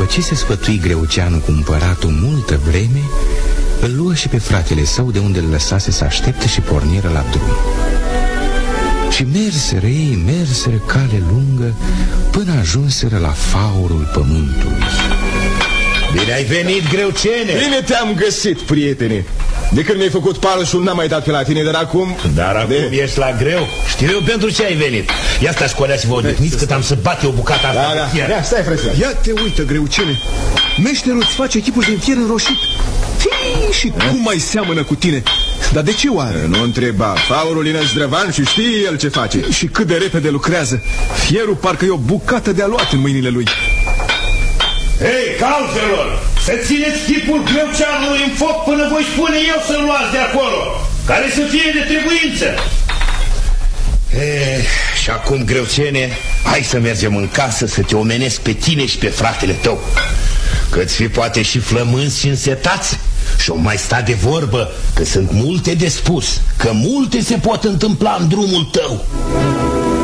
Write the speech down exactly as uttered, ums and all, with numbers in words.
După ce se sfătui Greuceanu cu împăratul multă vreme, îl luă și pe fratele său de unde îl lăsase să aștepte și porniră la drum. Și merseră ei, merseră cale lungă, până ajunseră la faurul pământului. Bine ai venit, Greucene! Bine te-am găsit, prietene! De când mi-ai făcut palșul, n-am mai dat pe la tine, dar acum... Dar acum de... ești la greu. Știu eu pentru ce ai venit. Ia stai, scoalea-ți-vă odihniți, cât am să bat eu bucata asta. Da, da, ia, stai, frățioare. Ia te uită, Greucene. Meșterul îți face chipul din fier înroșit. Tii, și a? Cum mai seamănă cu tine? Dar de ce oare? Nu întreba, faurul e năzdrăvan și știe el ce face. Și cât de repede lucrează. Fierul parcă e o bucată de aluat în mâinile lui. Hei, calfelor! Să țineți chipul Greuceanului în foc până voi spune eu să-l luați de acolo, care să fie de trebuință. E, și acum, Greucene, hai să mergem în casă să te omenesc pe tine și pe fratele tău, că-ți fi poate și flămânzi și însetați. Și o mai sta de vorbă, că sunt multe de spus, că multe se pot întâmpla în drumul tău.